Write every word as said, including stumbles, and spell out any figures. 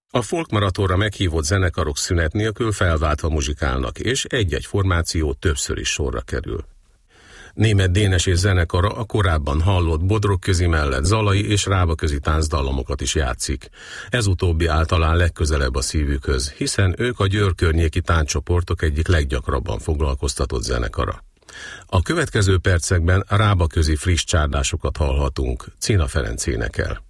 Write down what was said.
A folkmaratonra meghívott zenekarok szünet nélkül felváltva muzsikálnak, és egy-egy formáció többször is sorra kerül. Németh Dénes és zenekara a korábban hallott Bodrogközi mellett zalai és rábaközi táncdallamokat is játszik. Ez utóbbi általán legközelebb a szívükhöz, hiszen ők a Győr környéki tánccsoportok egyik leggyakrabban foglalkoztatott zenekara. A következő percekben rábaközi friss csárdásokat hallhatunk, Cina Ferenc énekel.